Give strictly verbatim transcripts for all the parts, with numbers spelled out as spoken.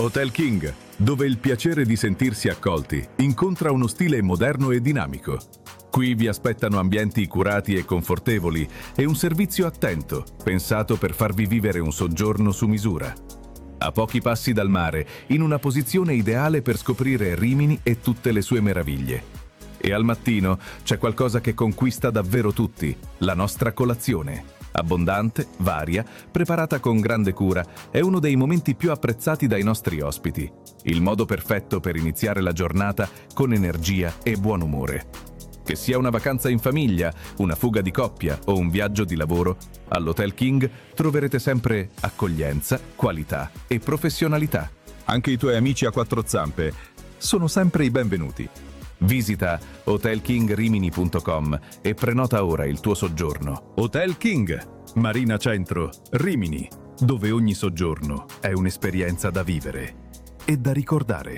Hotel King, dove il piacere di sentirsi accolti incontra uno stile moderno e dinamico. Qui vi aspettano ambienti curati e confortevoli e un servizio attento, pensato per farvi vivere un soggiorno su misura. A pochi passi dal mare, in una posizione ideale per scoprire Rimini e tutte le sue meraviglie. E al mattino c'è qualcosa che conquista davvero tutti, la nostra colazione. Abbondante, varia, preparata con grande cura, è uno dei momenti più apprezzati dai nostri ospiti. Il modo perfetto per iniziare la giornata con energia e buon umore. Che sia una vacanza in famiglia, una fuga di coppia o un viaggio di lavoro, all'Hotel King troverete sempre accoglienza, qualità e professionalità. Anche i tuoi amici a quattro zampe sono sempre i benvenuti. Visita hotel king rimini punto com e prenota ora il tuo soggiorno. Hotel King, Marina Centro, Rimini, dove ogni soggiorno è un'esperienza da vivere e da ricordare.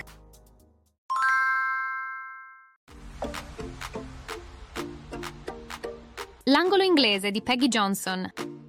L'angolo inglese di Peggy Johnson.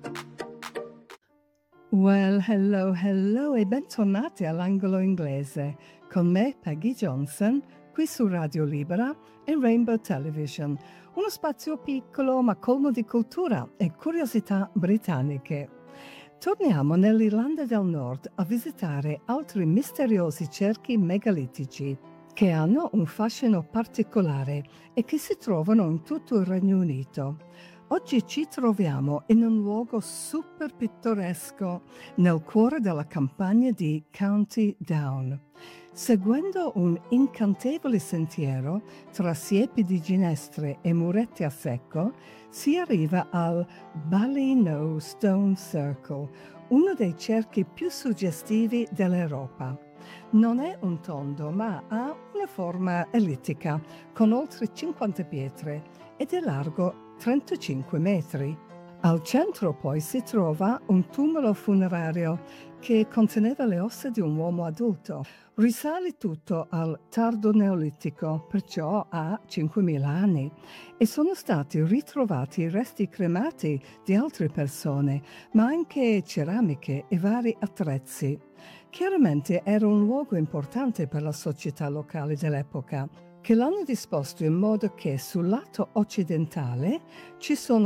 Well, hello, hello e bentornati all'angolo inglese con me Peggy Johnson qui su Radio Libera e Rainbow Television, uno spazio piccolo ma colmo di cultura e curiosità britanniche. Torniamo nell'Irlanda del Nord a visitare altri misteriosi cerchi megalitici che hanno un fascino particolare e che si trovano in tutto il Regno Unito. Oggi ci troviamo in un luogo super pittoresco nel cuore della campagna di County Down. Seguendo un incantevole sentiero tra siepi di ginestre e muretti a secco, si arriva al Ballyknoe Stone Circle, uno dei cerchi più suggestivi dell'Europa. Non è un tondo, ma ha una forma ellittica, con oltre cinquanta pietre ed è largo trentacinque metri. Al centro poi si trova un tumulo funerario che conteneva le ossa di un uomo adulto. Risale tutto al tardo neolitico, perciò ha cinquemila anni, e sono stati ritrovati resti cremati di altre persone, ma anche ceramiche e vari attrezzi. Chiaramente era un luogo importante per la società locale dell'epoca, che l'hanno disposto in modo che sul lato occidentale ci sono